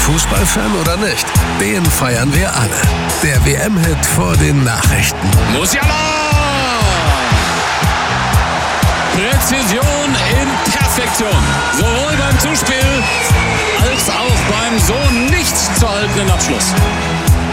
Fußballfan oder nicht, den feiern wir alle. Der WM-Hit vor den Nachrichten. Musiala! Präzision in Perfektion. Sowohl beim Zuspiel als auch beim so nicht zu haltenden Abschluss.